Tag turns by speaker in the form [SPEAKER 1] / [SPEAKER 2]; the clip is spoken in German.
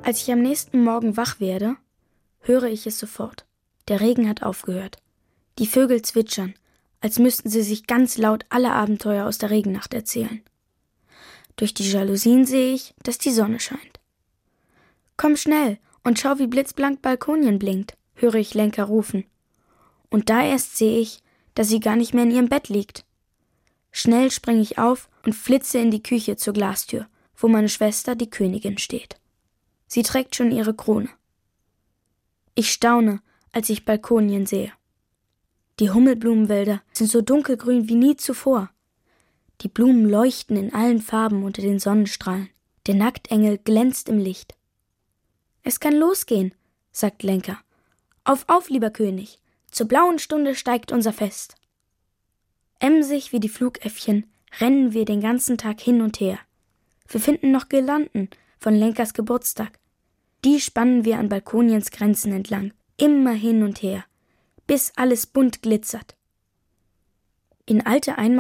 [SPEAKER 1] Als ich am nächsten Morgen wach werde, höre ich es sofort. Der Regen hat aufgehört. Die Vögel zwitschern, als müssten sie sich ganz laut alle Abenteuer aus der Regennacht erzählen. Durch die Jalousien sehe ich, dass die Sonne scheint. »Komm schnell und schau, wie blitzblank Balkonien blinkt«, höre ich Lenka rufen. Und da erst sehe ich, dass sie gar nicht mehr in ihrem Bett liegt. Schnell springe ich auf und flitze in die Küche zur Glastür, wo meine Schwester, die Königin, steht. Sie trägt schon ihre Krone. Ich staune, als ich Balkonien sehe. Die Hummelblumenwälder sind so dunkelgrün wie nie zuvor. Die Blumen leuchten in allen Farben unter den Sonnenstrahlen. Der Nacktengel glänzt im Licht. »Es kann losgehen«, sagt Lenka. Auf, lieber König, zur blauen Stunde steigt unser Fest.« Emsig wie die Flugäffchen rennen wir den ganzen Tag hin und her. Wir finden noch Girlanden von Lenkas Geburtstag. Die spannen wir an Balkoniens Grenzen entlang, immer hin und her, bis alles bunt glitzert. In alte